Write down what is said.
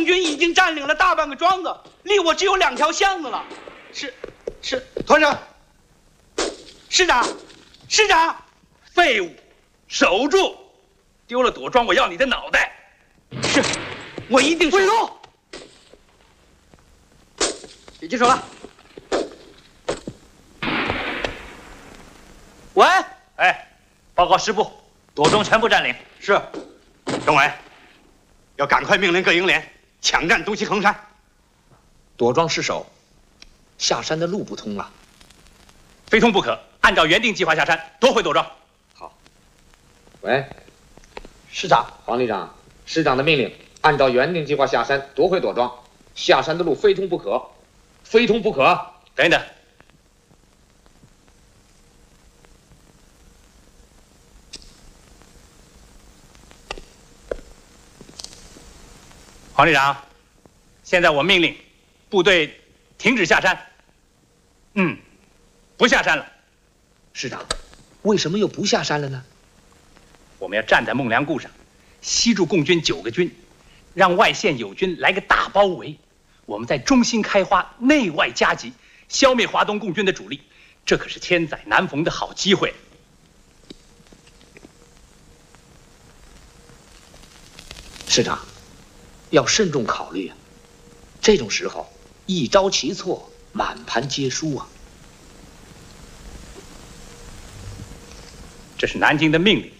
军已经占领了大半个庄子，离我只有2条巷子了。是， 团长， 师长， 废物，守住！丢了朵庄，我要你的脑袋！ 是，我一定。 魏龙， 别接手了。喂， 哎，报告师部，朵庄全部占领。 是。政委，要赶快命令各营连抢占东西横山。 朵庄失守，下山的路不通了， 非通不可。按照原定计划下山，夺回朵庄。 好。喂， 师长， 黄旅长，师长的命令，按照原定计划下山，夺回朵庄。下山的路非通不可，非通不可。 等一等。黄旅长，现在我命令部队停止下山。不下山了。 师长，为什么又不下山了呢？ 我们要站在孟良崮上，吸住共军9个军，让外线友军来个大包围。我们在中心开花，内外夹击，消灭华东共军的主力。这可是千载难逢的好机会。 师长，要慎重考虑啊！这种时候，一招棋错，满盘皆输啊！ 这是南京的命令，